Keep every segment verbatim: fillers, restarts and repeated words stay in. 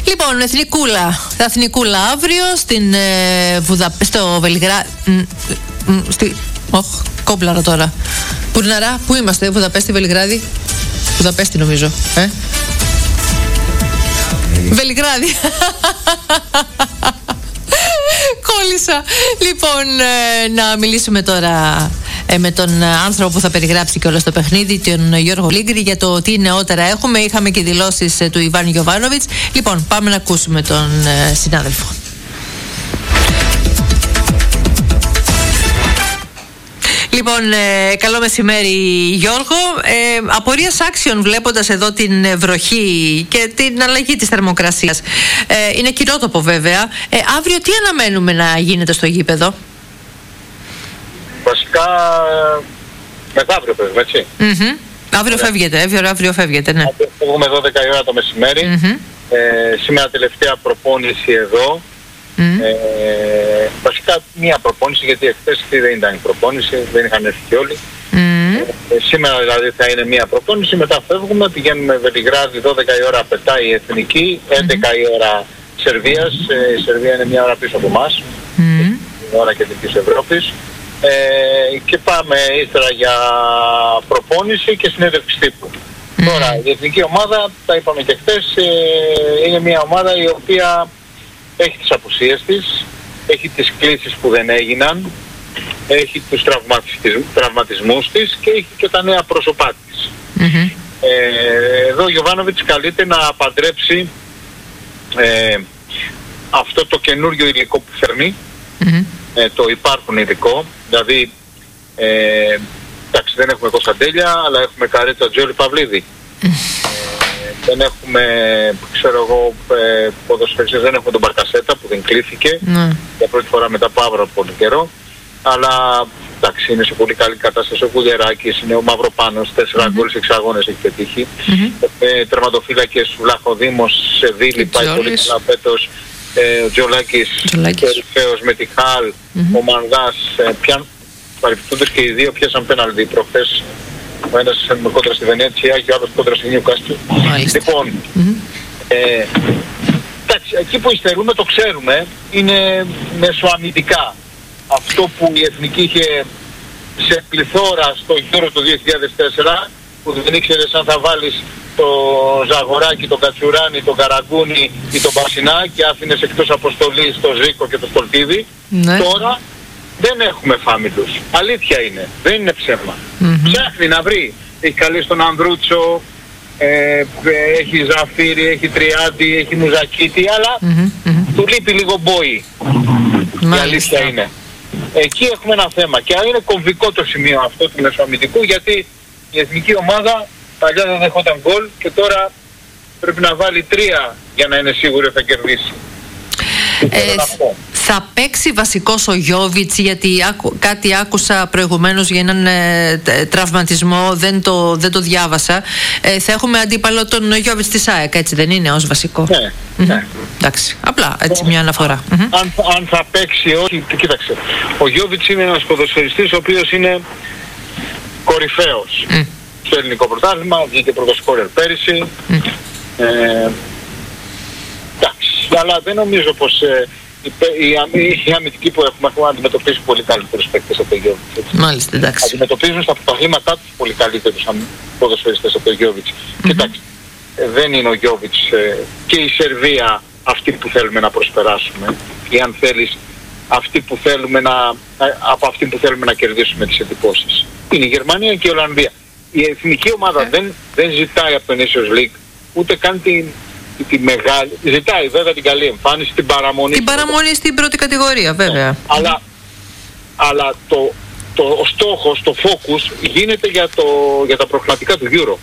Λοιπόν, εθνικούλα. Θα εθνικούλα αύριο στην ε, Βουδα... στο Βελιγράδι. Στη... Οχ, κόμπλαρα τώρα. Πουρναρά, πού είμαστε, Βουδαπέστη, Βελιγράδι? Βουδαπέστη νομίζω. Ε? Βελιγράδι. Κόλλησα. Λοιπόν, ε, να μιλήσουμε τώρα ε, με τον άνθρωπο που θα περιγράψει και όλο το παιχνίδι, τον Γιώργο Λίγκρη, για το τι νεότερα έχουμε. Είχαμε και δηλώσεις ε, του Ιβάν Γιοβάνοβιτς. Λοιπόν, πάμε να ακούσουμε τον ε, συνάδελφο. Λοιπόν, ε, καλό μεσημέρι Γιώργο. Ε, απορίας άξιων βλέποντας εδώ την βροχή και την αλλαγή της θερμοκρασίας. Ε, είναι κυρότοπο βέβαια. Ε, αύριο τι αναμένουμε να γίνεται στο γήπεδο? Βασικά μεθαύριο παίζουμε, έτσι. Mm-hmm. Αύριο φεύγετε, αύριο, αύριο φεύγετε, ναι. Αύριο φεύγουμε δώδεκα η ώρα το μεσημέρι. Mm-hmm. Ε, σήμερα τελευταία προπόνηση εδώ. Mm-hmm. Ε, βασικά μία προπόνηση, γιατί εχθές δεν ήταν η προπόνηση, δεν είχαν έρθει και όλοι. Mm-hmm. Ε, σήμερα δηλαδή θα είναι μία προπόνηση, μετά φεύγουμε, πηγαίνουμε Βελιγράδι, δώδεκα η ώρα πετάει η εθνική, έντεκα mm-hmm. η ώρα Σερβίας, ε, η Σερβία είναι μία ώρα πίσω από εμάς, mm-hmm. την ώρα και της Ευρώπης. Ε, και πάμε ύστερα για προπόνηση και συνέντευξη τύπου. Mm-hmm. Τώρα η εθνική ομάδα, τα είπαμε και χθες, ε, είναι μία ομάδα η οποία έχει τις απουσίες της, έχει τις κλήσεις που δεν έγιναν, έχει τους τραυματισμούς της και έχει και τα νέα πρόσωπά της. Mm-hmm. Ε, εδώ ο Γιοβάνοβιτς καλείται να παντρέψει ε, αυτό το καινούριο υλικό που φέρνει, mm-hmm. ε, το υπάρχον υλικό, δηλαδή ε, εντάξει, δεν έχουμε Κωνσταντέλια, αλλά έχουμε Καρέτα, Τζόλι, Παυλίδη. Mm-hmm. Δεν έχουμε, ξέρω εγώ, ε, ποδοσφαιριστές, δεν έχουμε τον Μπαρκασέτα που δεν κλείθηκε mm. για πρώτη φορά μετά από άβρα πολύ καιρό. Αλλά εντάξει, είναι σε πολύ καλή κατάσταση ο Κουδεράκης, είναι ο Μαυροπάνος, τέσσερα γκολ σε έξι αγώνες έχει πετύχει. Mm-hmm. Ε, τερματοφύλακες, Βλαχοδήμος, Σεβίλη, πάει πολύ καλά φέτος. Ε, ο Τζολάκης, Περιφαίος με τη Χάλ, mm-hmm. ο Μανδάς, ε, πιαν, παρεπιπτούντες και οι δύο πιάσαν πέναλτι προχθές. Ο ένας με κόντρα στη Βενέτσια και ο άλλος κόντρα στη Νιουκάστλ. Λοιπόν, mm-hmm. ε, εντάξει, εκεί που υστερούμε το ξέρουμε, είναι μεσοαμυντικά. Αυτό που η Εθνική είχε σε πληθώρα στο Euro το δύο χιλιάδες τέσσερα, που δεν ήξερες αν θα βάλεις το Ζαγοράκι, τον Κατσουράνη, τον Καραγκούνη ή τον Μπασινά και άφηνες εκτός αποστολής το Ζήκο και το Στολτίδη. Ναι. Τώρα δεν έχουμε φάμιλους. Αλήθεια είναι. Δεν είναι ψέμα. Mm-hmm. Ψάχνει να βρει. Έχει καλέσει τον Ανδρούτσο, ε, έχει Ζαφύρι, έχει Τριάντη, έχει Μουζακίτη, αλλά mm-hmm. του λείπει λίγο μπόι. Mm-hmm. Η αλήθεια είναι. Εκεί έχουμε ένα θέμα. Και είναι κομβικό το σημείο αυτό του μεσοαμυντικού, γιατί η εθνική ομάδα παλιά δεν δεχόταν γκολ και τώρα πρέπει να βάλει τρία για να είναι σίγουρη ότι θα κερδίσει. Ε, θα παίξει βασικός ο Γιόβιτς, γιατί άκου, κάτι άκουσα προηγουμένως για έναν ε, τραυματισμό, δεν το, δεν το διάβασα. Ε, θα έχουμε αντίπαλο τον Γιόβιτς της ΑΕΚ, έτσι δεν είναι, ως βασικό? Ναι, mm-hmm. ναι. Εντάξει, απλά έτσι μια αναφορά. Mm-hmm. Αν, αν θα παίξει όχι, κοίταξε, ο Γιόβιτς είναι ένας ποδοσφαιριστής ο οποίος είναι κορυφαίος mm. στο ελληνικό πρωτάθλημα, βγήκε πρωτοσκόρερ πέρυσι. Mm. Ε, εντάξει, αλλά δεν νομίζω πως ε, η, η, η, η αμυντική που έχουμε, έχουμε αντιμετωπίσει πολύ καλύτερους παίκτες από τον Γιόβιτς. Μάλιστα, εντάξει. Αντιμετωπίζουν στα πρωταθλήματά τους πολύ καλύτερους ποδοσφαιριστές από τον Γιόβιτς. Mm-hmm. Κοιτάξτε, ε, δεν είναι ο Γιόβιτς ε, και η Σερβία αυτή που θέλουμε να προσπεράσουμε, ή αν θέλεις αυτή που θέλουμε να, από αυτή που θέλουμε να κερδίσουμε τις εντυπώσεις. Είναι η Γερμανία και η Ολλανδία. Η εθνική ομάδα yeah. δεν, δεν ζητάει από τον Nations League ούτε καν την, τη μεγάλη, ζητάει βέβαια την καλή εμφάνιση, την παραμονή. Την παραμονή στην πρώτη κατηγορία βέβαια. Yeah. Αλλά, αλλά το, το, ο στόχος, το focus γίνεται για, το, για τα προκριματικά του Euro.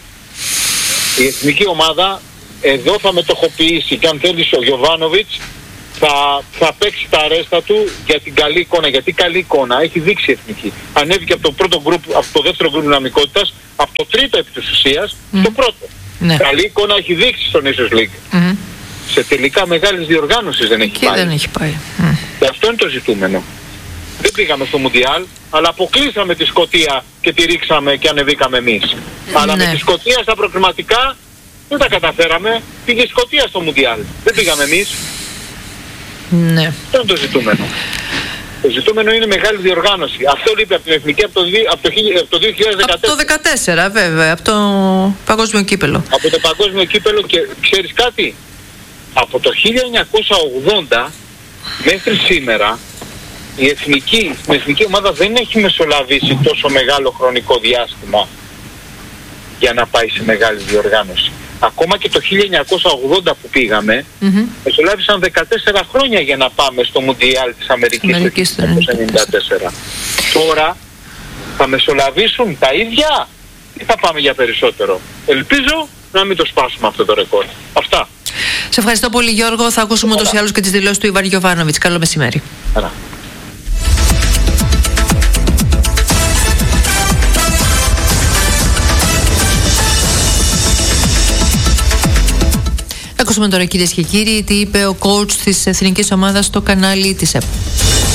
Η εθνική ομάδα εδώ θα μετοχοποιήσει και αν θέλεις ο Γιοβάνοβιτς θα, θα παίξει τα αρέστα του για την καλή εικόνα. Γιατί καλή εικόνα έχει δείξει η εθνική. Ανέβηκε από το, πρώτο group, από το δεύτερο γκρουπ δυναμικότητας, από το τρίτο επί της ουσίας, mm. στο πρώτο. Ναι. Καλή εικόνα έχει δείξει στο Nations League. Mm. Σε τελικά μεγάλης διοργάνωσης δεν έχει και πάει. δεν έχει πάει. Mm. Και αυτό είναι το ζητούμενο. Δεν πήγαμε στο Μουντιάλ, αλλά αποκλείσαμε τη Σκωτία και τη ρίξαμε και ανεβήκαμε εμείς. Mm. Αλλά ναι. με τη Σκωτία στα προκριματικά δεν τα καταφέραμε. Πήγε η Σκωτία στο Μουντιάλ. Δεν πήγαμε εμείς. Ναι. Αυτό είναι το ζητούμενο. Το ζητούμενο είναι μεγάλη διοργάνωση. Αυτό λείπει από την Εθνική από το, από το, από το δύο χιλιάδες δεκατέσσερα. Από το δύο χιλιάδες δεκατέσσερα βέβαια, από το Παγκόσμιο Κύπελλο. Από το Παγκόσμιο Κύπελλο και ξέρεις κάτι. Από το χίλια εννιακόσια ογδόντα μέχρι σήμερα η εθνική, η εθνική ομάδα δεν έχει μεσολαβήσει τόσο μεγάλο χρονικό διάστημα για να πάει σε μεγάλη διοργάνωση. Ακόμα και το χίλια εννιακόσια ογδόντα που πήγαμε, mm-hmm. μεσολάβησαν δεκατέσσερα χρόνια για να πάμε στο Μουντιάλ της Αμερικής το χίλια εννιακόσια ενενήντα τέσσερα. Τώρα θα μεσολαβήσουν τα ίδια ή θα πάμε για περισσότερο? Ελπίζω να μην το σπάσουμε αυτό το ρεκόρ. Αυτά. Σε ευχαριστώ πολύ, Γιώργο. Θα ακούσουμε ούτως ή άλλως και τις δηλώσεις του Ιβάν Γιοβάνοβιτς. Καλό μεσημέρι. Άρα. Ακούσουμε τώρα, κυρίες και κύριοι, τι είπε ο coach της εθνικής ομάδας στο κανάλι της ΕΠΟ.